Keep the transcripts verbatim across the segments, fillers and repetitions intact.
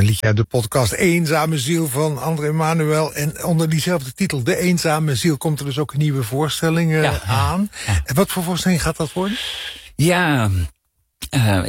een liedje uit de podcast Eenzame Ziel van André Manuel. En onder diezelfde titel, De Eenzame Ziel, komt er dus ook een nieuwe voorstelling uh, ja, aan. Ja, ja. En wat voor voorstelling gaat dat worden? Ja... Uh,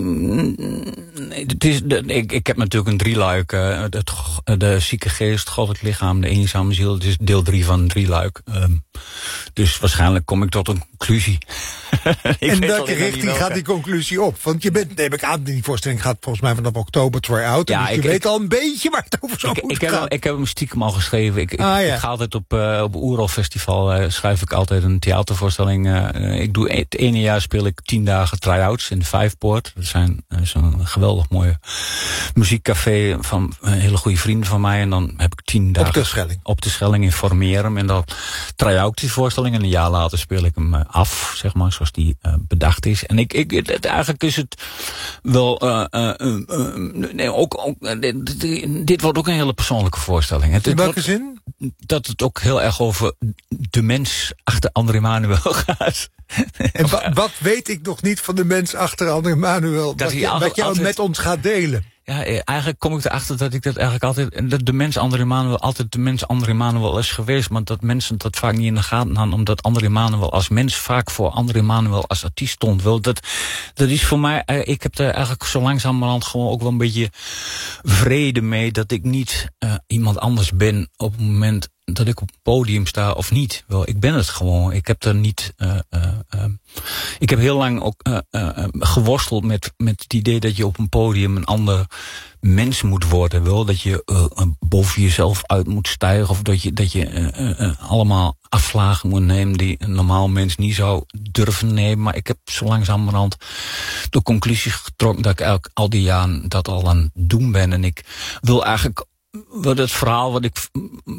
het is, de, ik, ik heb natuurlijk een drieluik. Uh, het, de zieke geest, God, het lichaam, de eenzame ziel. Het is deel drie van een drieluik. Um, dus waarschijnlijk kom ik tot een conclusie. En welke richting gaat die conclusie op? Want je bent, neem ik aan, die voorstelling gaat volgens mij vanaf oktober try-out. Ja, dus je ik, weet ik, al een beetje waar het over zou ik, moeten ik gaan. Heb, ik heb hem stiekem al geschreven. Ik, ah, ik, ja. ik ga altijd op, uh, op Oerol Festival uh, schrijf ik altijd een theatervoorstelling. Uh, ik doe het ene jaar speel ik tien dagen try-outs in de Vijfpoort. Dat zijn uh, zo'n geweldig mooie muziekcafé van uh, hele goede vrienden van mij. En dan heb ik tien dagen... Op de Schelling. Op de Schelling in Formeren. En dan try-out die voorstelling. En een jaar later speel ik hem uh, af, zeg maar, zoals die uh, bedacht is. En ik, ik het, eigenlijk is het wel... Uh, uh, uh, uh, nee, ook, ook, uh, dit, dit wordt ook een hele persoonlijke voorstelling. Het, in welke wordt, zin? Dat het ook heel erg over de mens achter André Manuel gaat. En wa, wat weet ik nog niet van de mens achter André Manuel, dat wat, je, wat je altijd met ons gaat delen? Ja, eigenlijk kom ik erachter dat ik dat eigenlijk altijd... dat de mens André Manuel altijd de mens André Manuel is geweest... maar dat mensen dat vaak niet in de gaten hadden... omdat André Manuel als mens vaak voor André Manuel als artiest stond. Wel, dat, dat is voor mij... Ik heb er eigenlijk zo langzamerhand gewoon ook wel een beetje vrede mee... dat ik niet uh, iemand anders ben op het moment... dat ik op het podium sta of niet. Wel, ik ben het gewoon. Ik heb er niet... Uh, uh, uh, ik heb heel lang ook uh, uh, geworsteld met, met het idee dat je op een podium een ander mens moet worden. Wel, dat je uh, boven jezelf uit moet stijgen. Of dat je, dat je uh, uh, uh, allemaal afslagen moet nemen die een normaal mens niet zou durven nemen. Maar ik heb zo langzamerhand de conclusie getrokken dat ik eigenlijk al die jaren dat al aan het doen ben. En ik wil eigenlijk... Wat het verhaal wat ik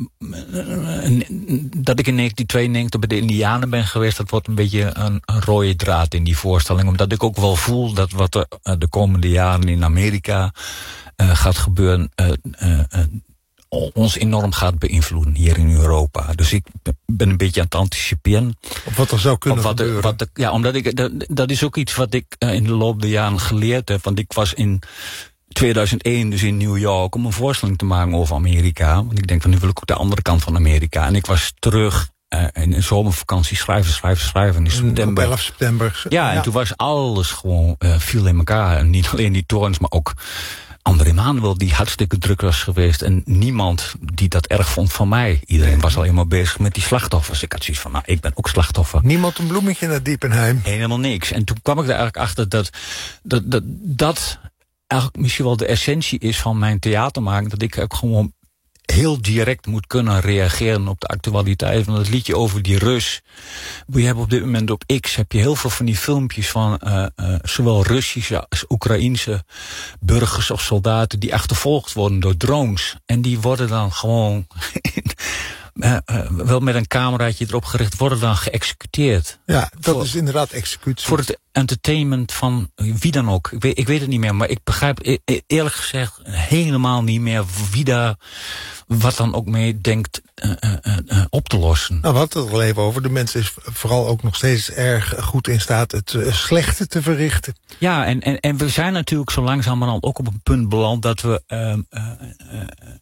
dat ik in negentien tweeënnegentig bij de Indianen ben geweest, dat wordt een beetje een, een rode draad in die voorstelling, omdat ik ook wel voel dat wat er de komende jaren in Amerika uh, gaat gebeuren uh, uh, uh, ons enorm gaat beïnvloeden hier in Europa. Dus ik ben een beetje aan het anticiperen. Op wat er zou kunnen wat gebeuren. De, wat de, ja, omdat ik dat, dat is ook iets wat ik uh, in de loop der jaren geleerd heb, want ik was in tweeduizend één dus in New York om een voorstelling te maken over Amerika. Want ik denk van nu wil ik ook de andere kant van Amerika. En ik was terug uh, in een zomervakantie schrijven, schrijven, schrijven in september. Op elf september. Ja, en ja. Toen was alles gewoon uh, viel in elkaar. En niet alleen die torens, maar ook André Manuel die hartstikke druk was geweest. En niemand die dat erg vond van mij. Iedereen was alleen maar bezig met die slachtoffers. Ik had zoiets van, nou, ik ben ook slachtoffer. Niemand een bloemetje naar Diepenheim. Helemaal niks. En toen kwam ik er eigenlijk achter dat dat, dat, dat eigenlijk misschien wel de essentie is van mijn theatermaken. Dat ik ook gewoon heel direct moet kunnen reageren op de actualiteit. Van het liedje over die Rus. Je hebt op dit moment op X heb je heel veel van die filmpjes van uh, uh, zowel Russische als Oekraïense burgers of soldaten die achtervolgd worden door drones. En die worden dan gewoon Uh, uh, wel met een cameraatje erop gericht, worden dan geëxecuteerd. Ja, dat voor, is inderdaad executie. Voor het entertainment van wie dan ook. Ik weet, ik weet het niet meer, maar ik begrijp e- eerlijk gezegd helemaal niet meer wie daar wat dan ook mee denkt uh, uh, uh, op te lossen. Nou, we hadden het er al even over. De mens is vooral ook nog steeds erg goed in staat het uh, slechte te verrichten. Ja, en, en, en we zijn natuurlijk zo langzamerhand ook op een punt beland dat we Uh, uh, uh,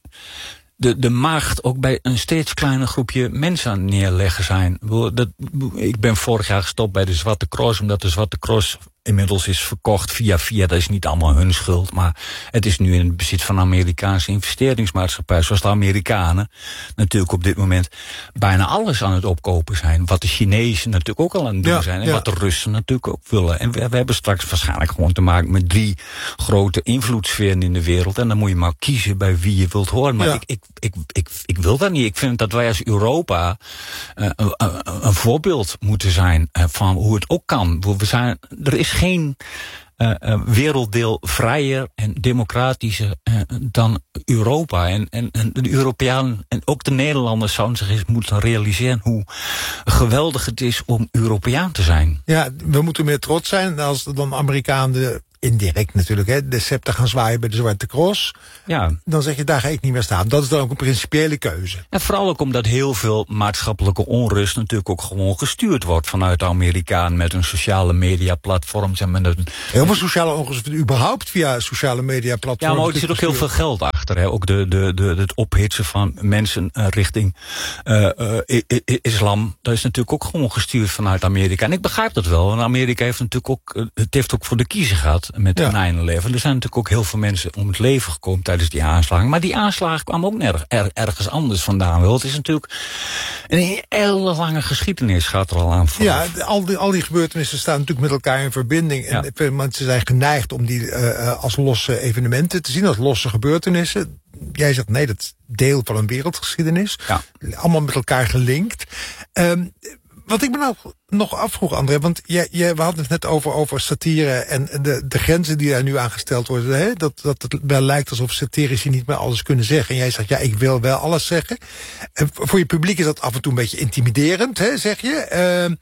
De, de macht ook bij een steeds kleiner groepje mensen aan neerleggen zijn. Dat, ik ben vorig jaar gestopt bij de Zwarte Cross, omdat de Zwarte Cross inmiddels is verkocht via via. Dat is niet allemaal hun schuld, maar het is nu in het bezit van een Amerikaanse investeringsmaatschappij, zoals de Amerikanen natuurlijk op dit moment bijna alles aan het opkopen zijn. Wat de Chinezen natuurlijk ook al aan het doen ja, zijn. En ja. wat de Russen natuurlijk ook willen. En we, we hebben straks waarschijnlijk gewoon te maken met drie grote invloedssferen in de wereld. En dan moet je maar kiezen bij wie je wilt horen. Maar ja. ik, ik, ik, ik, ik wil dat niet. Ik vind dat wij als Europa uh, een, een, een voorbeeld moeten zijn uh, van hoe het ook kan. We zijn, er is geen uh, uh, werelddeel vrijer en democratischer uh, dan Europa. En, en, en de Europeanen en ook de Nederlanders zouden zich eens moeten realiseren hoe geweldig het is om Europeaan te zijn. Ja, we moeten meer trots zijn als dan Amerikanen indirect natuurlijk, hè, de scepter gaan zwaaien bij de Zwarte Cross. Ja. Dan zeg je, daar ga ik niet meer staan. Dat is dan ook een principiële keuze. En vooral ook omdat heel veel maatschappelijke onrust natuurlijk ook gewoon gestuurd wordt vanuit de Amerikanen met hun sociale media platforms en met een... Heel veel sociale onrust überhaupt via sociale media platforms. Ja, maar er zit ook heel veel geld achter. Hè. Ook de, de, de, het ophitsen van mensen uh, richting uh, uh, islam. Dat is natuurlijk ook gewoon gestuurd vanuit Amerika. En ik begrijp dat wel. Want Amerika heeft natuurlijk ook, uh, het heeft ook voor de kiezer gehad met ja. nine eleven. Er zijn natuurlijk ook heel veel mensen om het leven gekomen tijdens die aanslagen. Maar die aanslagen kwamen ook nerg, er, ergens anders vandaan. Wel, het is natuurlijk een hele lange geschiedenis gaat er al aan vooraf. Ja, al die, al die gebeurtenissen staan natuurlijk met elkaar in verbinding. En ja. mensen zijn geneigd om die uh, als losse evenementen te zien, als losse gebeurtenissen. Jij zegt nee, dat is deel van een wereldgeschiedenis. Ja. Allemaal met elkaar gelinkt. Um, Wat ik me nou nog afvroeg, André, want je, je, we hadden het net over, over satire en de, de grenzen die daar nu aangesteld worden. Hè? Dat, dat het wel lijkt alsof satirici niet meer alles kunnen zeggen. En jij zegt, ja, ik wil wel alles zeggen. En voor je publiek is dat af en toe een beetje intimiderend, hè, zeg je. Uh,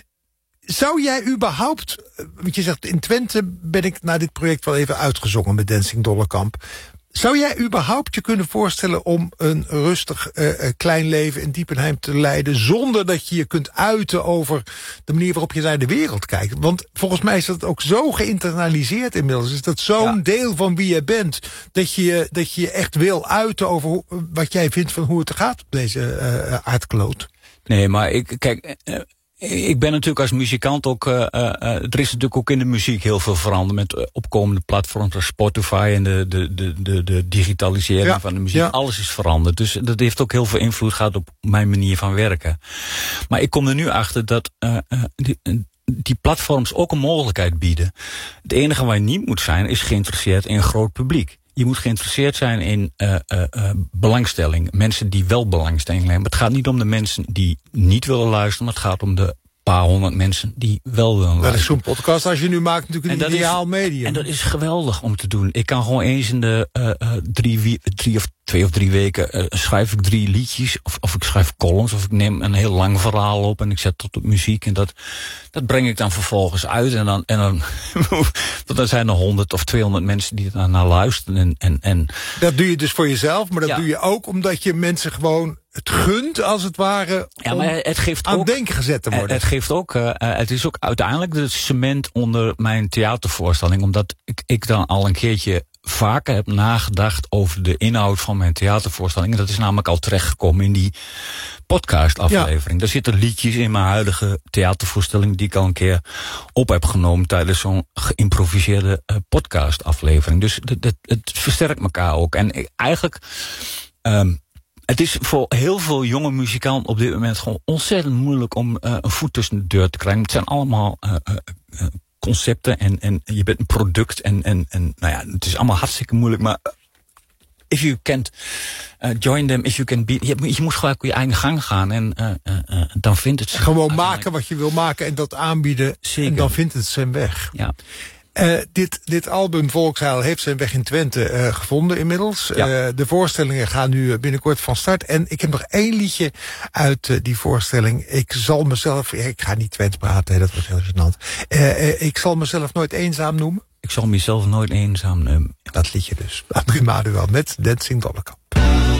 zou jij überhaupt, want je zegt in Twente ben ik naar dit project wel even uitgezongen met Dancing Dollekamp. Zou jij überhaupt je kunnen voorstellen om een rustig uh, klein leven in Diepenheim te leiden zonder dat je je kunt uiten over de manier waarop je naar de wereld kijkt? Want volgens mij is dat ook zo geïnternaliseerd inmiddels. Is dat zo'n ja. deel van wie je bent dat je, dat je je echt wil uiten over hoe, wat jij vindt van hoe het gaat op deze uh, aardkloot? Nee, maar ik, kijk... Uh... Ik ben natuurlijk als muzikant ook, uh, uh, er is natuurlijk ook in de muziek heel veel veranderd met uh, opkomende platforms als Spotify en de, de, de, de, de digitalisering ja, van de muziek. Ja. Alles is veranderd. Dus dat heeft ook heel veel invloed gehad op mijn manier van werken. Maar ik kom er nu achter dat uh, uh, die, die platforms ook een mogelijkheid bieden. Het enige waar je niet moet zijn is geïnteresseerd in een groot publiek. Je moet geïnteresseerd zijn in uh, uh, uh, belangstelling. Mensen die wel belangstelling hebben. Maar het gaat niet om de mensen die niet willen luisteren. Maar het gaat om de paar honderd mensen die wel willen luisteren. Dat is zo'n podcast als je nu maakt natuurlijk een ideaal is, medium. En dat is geweldig om te doen. Ik kan gewoon eens in de uh, uh, drie, drie of twee of drie weken uh, schrijf ik drie liedjes. Of, of ik schrijf columns. Of ik neem een heel lang verhaal op en ik zet tot op muziek. En dat, dat breng ik dan vervolgens uit. En dan, en dan, dan zijn er honderd of tweehonderd mensen die er naar luisteren. En, en, en, dat doe je dus voor jezelf. Maar dat ja. doe je ook omdat je mensen gewoon het gunt, als het ware, ja, maar het geeft aan ook, denken gezet te worden. Het geeft ook, uh, het is ook uiteindelijk het cement onder mijn theatervoorstelling. Omdat ik, ik dan al een keertje vaker heb nagedacht over de inhoud van mijn theatervoorstelling. En dat is namelijk al terechtgekomen in die podcastaflevering. Ja. Daar zitten liedjes in mijn huidige theatervoorstelling die ik al een keer op heb genomen tijdens zo'n geïmproviseerde uh, podcastaflevering. Dus het, het, het versterkt elkaar ook. En ik, eigenlijk... Um, Het is voor heel veel jonge muzikanten op dit moment gewoon ontzettend moeilijk om uh, een voet tussen de deur te krijgen. Het zijn allemaal uh, uh, concepten en, en je bent een product en, en, en nou ja, het is allemaal hartstikke moeilijk. Maar if you can't uh, join them, if you can be, je, je moet gewoon je eigen gang gaan en uh, uh, uh, dan vindt het gewoon maken wat je wil maken en dat aanbieden. Zeker. En dan vindt het zijn weg. Ja. Uh, dit, dit album Volksheil heeft zijn weg in Twente uh, gevonden inmiddels. Ja. Uh, de voorstellingen gaan nu binnenkort van start. En ik heb nog één liedje uit uh, die voorstelling. Ik zal mezelf... Ja, ik ga niet Twents praten, hè, dat was heel gênant. Uh, uh, ik zal mezelf nooit eenzaam noemen. Ik zal mezelf nooit eenzaam noemen. Dat liedje dus. André Manuel met Dancing Dollekamp.